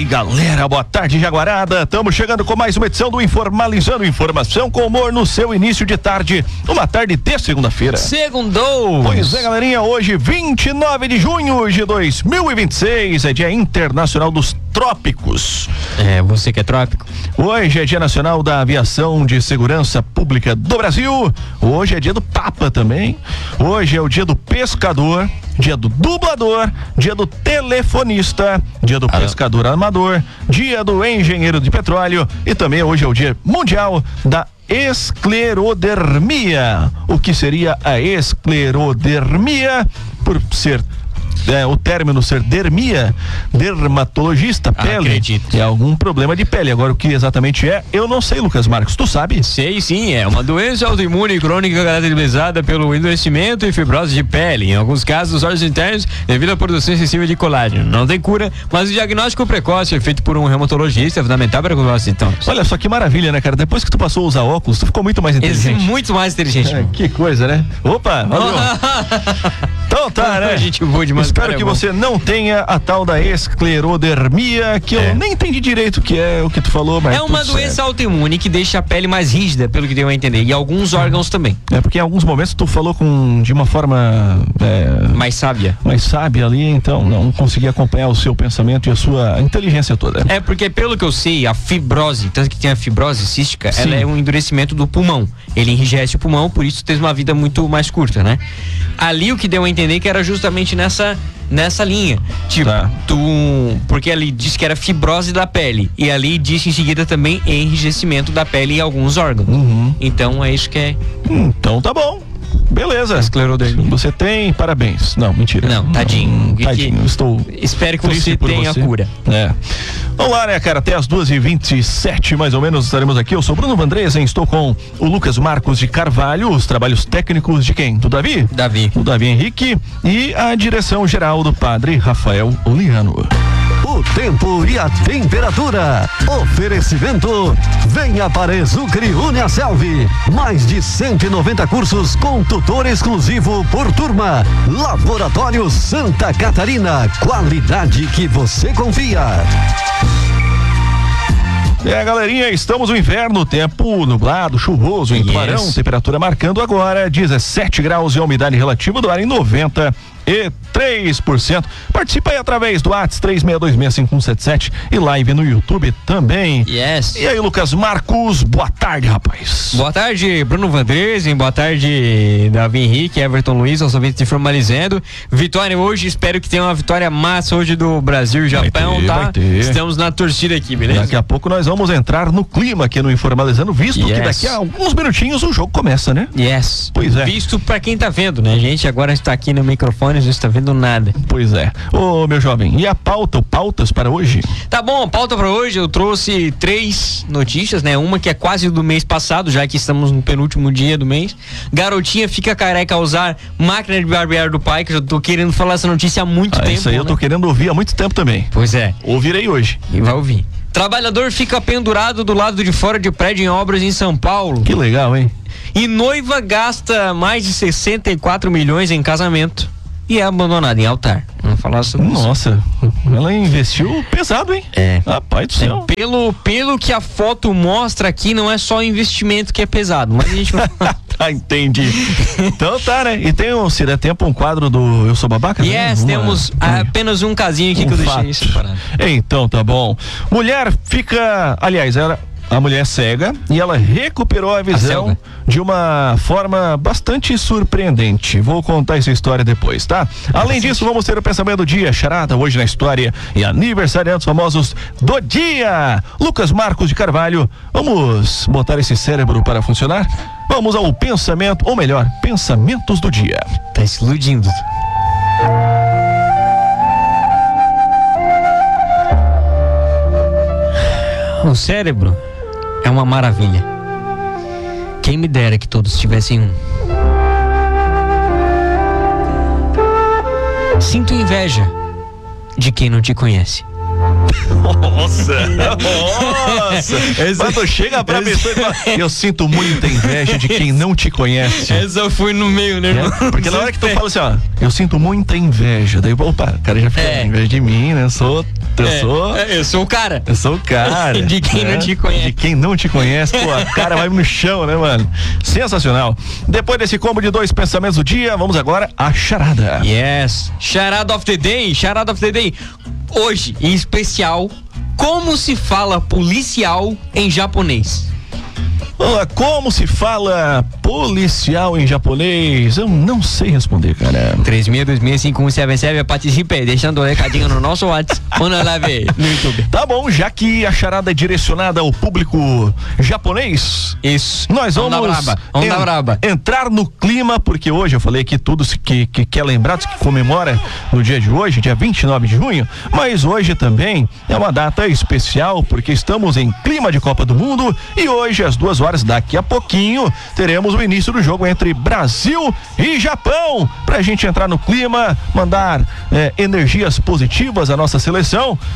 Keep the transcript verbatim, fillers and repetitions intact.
galera, boa tarde, Jaguarada. Estamos chegando com mais uma edição do Informalizando Informação com humor no seu início de tarde, uma tarde de segunda-feira. Segundou! Pois é, galerinha, hoje vinte e nove de junho de dois mil e vinte e seis, é Dia Internacional dos Trópicos. É, você que é trópico. Hoje é Dia Nacional da Aviação de Segurança Pública do Brasil. Hoje é dia do Papa também. Hoje é o dia do pescador, dia do dublador, dia do telefonista, dia do ah, pescador amador, dia do engenheiro de petróleo e também hoje é o dia mundial da esclerodermia. O que seria a esclerodermia? Por ser É, o término ser dermia, dermatologista, pele, acredito. É algum problema de pele. Agora o que exatamente é, eu não sei, Lucas Marcos, tu sabe? Sei sim, é uma doença autoimune crônica caracterizada pelo endurecimento e fibrose de pele, em alguns casos os órgãos internos devido à produção excessiva de colágeno. Não tem cura, mas o diagnóstico precoce é feito por um reumatologista, é fundamental para cuidar dos sintomas. Olha só que maravilha, né, cara? Depois que tu passou a usar óculos, tu ficou muito mais inteligente. Esse muito mais inteligente. É, que coisa, né? Opa, valeu. Então tá, né? Gente boa demais. Espero que você não tenha a tal da esclerodermia, que é. eu nem entendi direito o que é o que tu falou, mas é uma doença certo. autoimune que deixa a pele mais rígida, pelo que deu a entender, e alguns órgãos também. É porque em alguns momentos tu falou com de uma forma é, mais sábia. Mais sábia ali, então não consegui acompanhar o seu pensamento e a sua inteligência toda. É porque pelo que eu sei, a fibrose, tanto que tem a fibrose cística, Sim. ela é um endurecimento do pulmão. Ele enrijece o pulmão, por isso tem uma vida muito mais curta, né? Ali o que deu a entender que era justamente nessa nessa linha, tipo, tá. tu, porque ali disse que era fibrose da pele e ali disse em seguida também enrijecimento da pele em alguns órgãos. Uhum. Então é isso que é. Então tá bom. Beleza. Esclerodermia. Você tem, parabéns. Não, mentira. Não, tadinho. Não, tadinho, que, estou. Espero que você tenha você. a cura. É. Vamos lá, né, cara? Até as duas e vinte e sete, mais ou menos, estaremos aqui. Eu sou Bruno Vandresen, estou com o Lucas Marcos de Carvalho, os trabalhos técnicos de quem? Do Davi? Davi. Do Davi Henrique e a direção geral do padre Rafael Oliano. O tempo e a temperatura. Oferecimento. Venha para Exucre Uniaselv. Mais de cento e noventa cursos com tutor exclusivo por turma. Laboratório Santa Catarina. Qualidade que você confia. É, galerinha, estamos no inverno, tempo nublado, chuvoso em Tubarão, yes. Temperatura marcando agora dezessete graus e a umidade relativa do ar em noventa e três por cento. Participa aí através do WhatsApp três seis dois seis cinco um sete sete e live no YouTube também. Yes. E aí, Lucas Marcos, boa tarde, rapaz. Boa tarde, Bruno Vandresen, boa tarde, Davi Henrique, Everton Luiz, aos ouvintes de Formalizando. Vitória hoje, espero que tenha uma vitória massa hoje do Brasil e Japão, ter, tá? Estamos na torcida aqui, beleza? Daqui a pouco nós vamos entrar no clima aqui no Informalizando, visto yes. que daqui a alguns minutinhos o jogo começa, né? Yes. Pois é. Visto pra quem tá vendo, né? A gente agora está aqui no microfone, não está vendo nada. Pois é. Ô, meu jovem, e a pauta, pautas para hoje? Tá bom, a pauta para hoje eu trouxe três notícias, né? Uma que é quase do mês passado, já que estamos no penúltimo dia do mês. Garotinha fica careca ao usar máquina de barbear do pai, que eu já tô querendo falar essa notícia há muito ah, tempo. Isso aí né? eu tô querendo ouvir há muito tempo também. Pois é. Ouvirei hoje. E vai ouvir. Trabalhador fica pendurado do lado de fora de prédio em obras em São Paulo. Que legal, hein? E noiva gasta mais de sessenta e quatro milhões em casamento e é abandonada em altar. Vamos falar sobre isso. Nossa, ela investiu pesado, hein? É. Rapaz do céu. É, pelo, pelo que a foto mostra aqui, não é só investimento que é pesado, mas a gente vai Ah, entendi. Então tá, né? E tem, um, se der tempo, um quadro do Eu Sou Babaca? Yes, né? temos Uma, apenas um casinho aqui um que eu fato. deixei separado. Então tá bom. Mulher fica, aliás, ela... A mulher é cega e ela recuperou a visão a de uma forma bastante surpreendente. Vou contar essa história depois, tá? Além disso, vamos ter o pensamento do dia, charada hoje na história e aniversariantes famosos do dia. Lucas Marcos de Carvalho, vamos botar esse cérebro para funcionar? Vamos ao pensamento, ou melhor, pensamentos do dia. Tá se iludindo. O cérebro é uma maravilha. Quem me dera que todos tivessem um. Sinto inveja de quem não te conhece. Nossa, nossa. Quando chega pra essa... pessoa e fala, eu sinto muita inveja de quem não te conhece. Essa foi no meio, né, irmão? É, porque na hora que tu fala assim, ó, eu sinto muita inveja, daí, opa, o cara já fica é. inveja de mim, né? Sou Eu É, sou. Eu sou o cara. Eu sou o cara. De quem né? não te conhece. De quem não te conhece, pô, a cara vai no chão, né, mano? Sensacional. Depois desse combo de dois pensamentos do dia, vamos agora à charada. Yes. Charada of the day, charada of the day. Hoje, em especial, como se fala policial em japonês? Ah, como se fala policial em japonês? Eu não sei responder, cara. três seis dois seis cinco um sete sete, participe, deixando o recadinho no nosso WhatsApp ou na live no YouTube. Tá bom, já que a charada é direcionada ao público japonês, Isso. nós vamos, Vamos dar braba. Vamos dar braba. entrar no clima, porque hoje eu falei que tudo se- que, que, que é lembrado, que comemora no dia de hoje, dia vinte e nove de junho, mas hoje também é uma data especial, porque estamos em clima de Copa do Mundo e hoje, às duas horas, daqui a pouquinho, teremos o início do jogo entre Brasil e Japão, pra gente entrar no clima, mandar eh, energias positivas à nossa seleção.